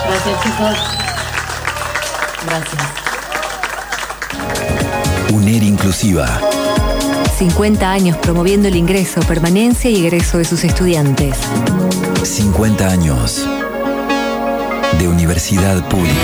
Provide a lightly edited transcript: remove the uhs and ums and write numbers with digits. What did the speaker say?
Gracias, chicos. Gracias. UNER Inclusiva. 50 años promoviendo el ingreso, permanencia y egreso de sus estudiantes. 50 años de universidad pública.